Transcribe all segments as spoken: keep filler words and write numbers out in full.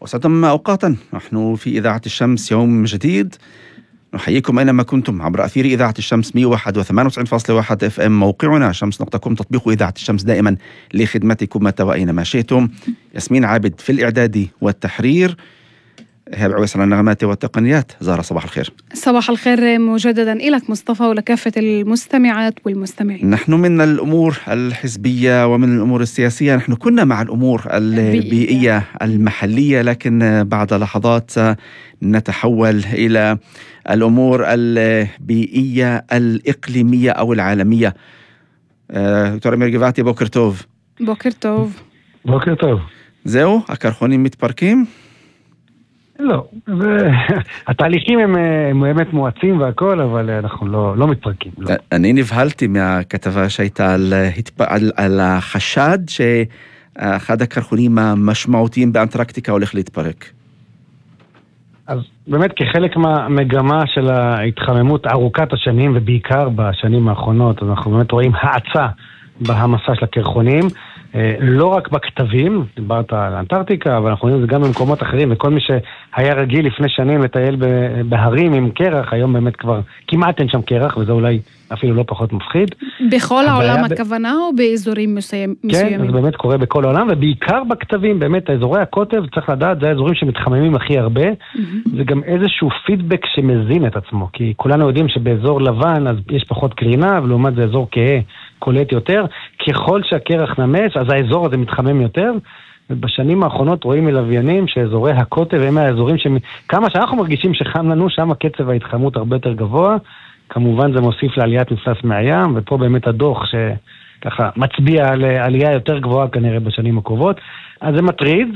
وسعدتم أوقاتا. نحن في إذاعة الشمس يوم جديد، نحييكم أينما كنتم عبر أثير إذاعة الشمس مئة وواحد وثمانية وتسعين فاصلة واحد اف ام، موقعنا شمس نقطة كوم، تطبيق إذاعة الشمس دائما لخدمتكم متى وأينما شئتم. ياسمين عابد في الإعداد والتحرير، إيهاب عويس على النغمات والتقنيات. زارة صباح الخير. صباح الخير مجددا لك مصطفى ولكافة المستمعات والمستمعين. نحن من الأمور الحزبية ومن الأمور السياسية، نحن كنا مع الأمور البيئية المحلية، لكن بعد لحظات نتحول إلى الأمور البيئية الإقليمية أو العالمية. دكتور אמיר גבעתי, בוקר טוב. בוקר טוב. בוקר טוב. זהו, הקרחונים מתפרקים? לא, התהליכים הם באמת מואצים והכל, אבל אנחנו לא, לא מתפרקים. לא. אני נבהלתי מהכתבה שהייתה על, על, על החשד שאחד הקרחונים המשמעותיים באנטרקטיקה הולך להתפרק. אז באמת כחלק מהמגמה של ההתחממות ארוכת השנים, ובעיקר בשנים האחרונות, אז אנחנו באמת רואים האצה בהמסה של הקרחונים, לא רק בכתבים, דיברת על אנטרקטיקה, אבל אנחנו רואים את זה גם במקומות אחרים, וכל מי שהיה רגיל לפני שנים לטייל בהרים עם קרח, היום באמת כבר כמעט אין שם קרח, וזה אולי אפילו לא פחות מפחיד. בכל העולם הכוונה או באזורים מסוימים? כן, זה באמת קורה בכל העולם, ובעיקר בכתבים, באמת, האזורי הקוטב, צריך לדעת, זה האזורים שמתחממים הכי הרבה, זה גם איזשהו פידבק שמזין את עצמו, כי כולנו יודעים שבאזור לבן, אז יש פחות קרינה, ולעומת זה אזור כהה, קולט יותר. ככל שהקרח נמס, אז האזור הזה מתחמם יותר, ובשנים האחרונות רואים מלוויינים שאזורי הקוטב הם האזורים שכמה שאנחנו מרגישים שחם לנו, שם הקצב ההתחממות הרבה יותר גבוה. כמובן זה מוסיף לעליית מפלס מהים, ופה באמת הדוח שככה מצביע על עלייה יותר גבוהה כנראה בשנים הקרובות. אז זה מטריד,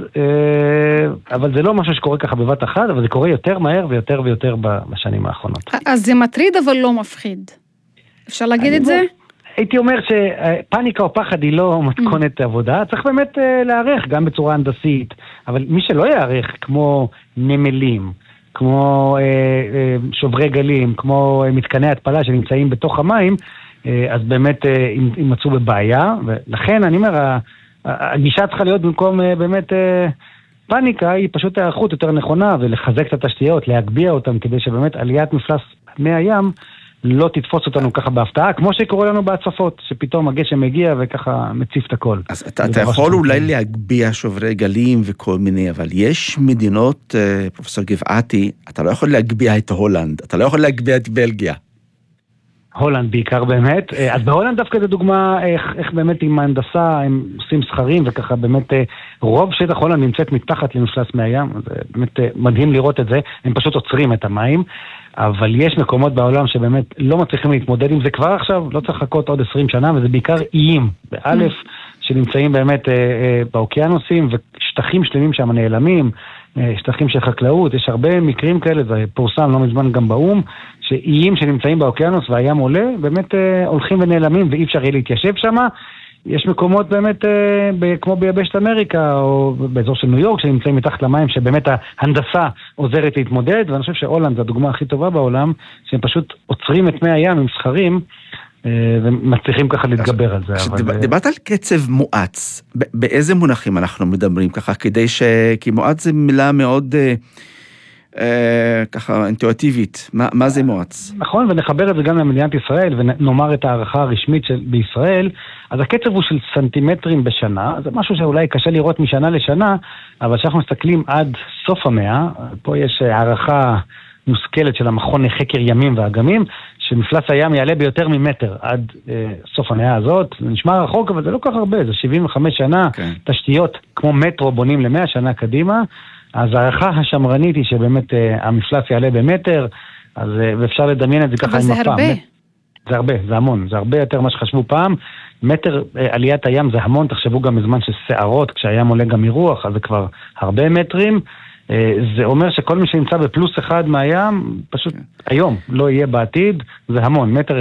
אבל זה לא משהו שקורה ככה בבת אחת, אבל זה קורה יותר מהר ויותר ויותר בשנים האחרונות. אז זה מטריד אבל לא מפחיד. אפשר להגיד את זה? הייתי אומר שפאניקה או פחד היא לא מתכונת עבודה, צריך באמת להערך גם בצורה הנדסית, אבל מי שלא יערך כמו נמלים, כמו שוברי גלים, כמו מתקני התפלה שנמצאים בתוך המים, אז באמת יימצאו בבעיה, ולכן אני אומר, הגישה צריכה להיות במקום באמת פאניקה, היא פשוט הערכות יותר נכונה, ולחזק את התשתיות, להגביה אותם, כדי שבאמת עליית מפלס מי הים לא תתפוס אותנו ככה בהפתעה, כמו שקורה לנו בהצפות, שפתאום הגשם מגיע וככה מציף את הכל. אז אתה, אתה יכול אולי להגביה שוברי גלים וכל מיני, אבל יש מדינות, פרופסור גבעתי, אתה לא יכול להגביה את הולנד, אתה לא יכול להגביה את בלגיה. הולנד בעיקר באמת, אז בהולנד דווקא זו דוגמה איך, איך באמת עם ההנדסה הם עושים סחרים, וככה באמת רוב שטח הולנד נמצאת מתחת למפלס מהים, זה באמת מדהים לראות את זה, הם פשוט עוצרים את המים, אבל יש מקומות בעולם שבאמת לא מצליחים להתמודד עם זה כבר עכשיו, לא צריך לחכות עוד עשרים שנה, וזה בעיקר איים, באלף, שנמצאים באמת אה, אה, באוקיינוסים, ושטחים שלמים שם נעלמים, אה, שטחים של חקלאות, יש הרבה מקרים כאלה, זה פורסם לא מזמן גם באום, שאיים שנמצאים באוקיינוס והים עולה, באמת אה, הולכים ונעלמים, ואי אפשר יהיה להתיישב שם. יש מקומות באמת, אה, ב- כמו ביבשת אמריקה, או באזור של ניו יורק, שנמצאים מתחת למים, שבאמת ההנדסה עוזרת להתמודד, ואני חושב שהולנד זו הדוגמה הכי טובה בעולם, שהם פשוט עוצרים את מי הים עם סחרים, אה, ומצליחים ככה להתגבר על זה. אבל... דיברת על קצב מואץ, ב- באיזה מונחים אנחנו מדברים ככה, כדי ש... כי מואץ זה מילה מאוד... אה... אה, ככה אינטואיטיבית, מה, מה זה מואץ? נכון, ונחבר את זה גם למדינת ישראל, ונאמר את הערכה הרשמית של בישראל, אז הקצב הוא של סנטימטרים בשנה, זה משהו שאולי קשה לראות משנה לשנה, אבל כשאנחנו מסתכלים עד סוף המאה, פה יש הערכה מושכלת של המכון לחקר ימים ואגמים, שמפלס הים יעלה ביותר ממטר עד אה, סוף המאה הזאת, זה נשמע רחוק, אבל זה לא כך הרבה, זה שבעים וחמש שנה, okay. תשתיות כמו מטרו בונים למאה שנה קדימה, אז הערכה השמרנית היא שבאמת אה, המפלס יעלה במטר, אז אה, ואפשר לדמיין את זה ככה עם הפעם. אבל זה הרבה. זה הרבה, זה המון, זה הרבה יותר מה שחשבו פעם. מטר אה, עליית הים זה המון, תחשבו גם בזמן של שערות, כשהים עולה גם מרוח, אז זה כבר הרבה מטרים. אה, זה אומר שכל מי שנמצא בפלוס אחד מהים, פשוט okay. היום לא יהיה בעתיד, זה המון, מטר